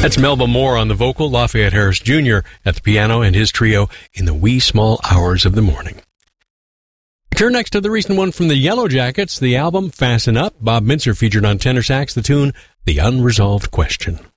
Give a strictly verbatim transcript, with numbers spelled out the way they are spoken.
That's Melba Moore on the vocal, Lafayette Harris Junior at the piano, and his trio in the wee small hours of the morning. Turn next to the recent one from the Yellow Jackets, the album Fasten Up. Bob Mintzer featured on tenor sax the tune The Unresolved Question.